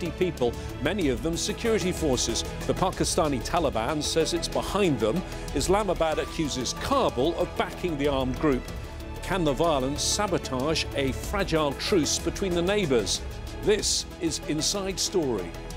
50 people, many of them security forces. The Pakistani Taliban says it's behind them. Islamabad accuses Kabul of backing the armed group. Can the violence sabotage a fragile truce between the neighbours? This is Inside Story.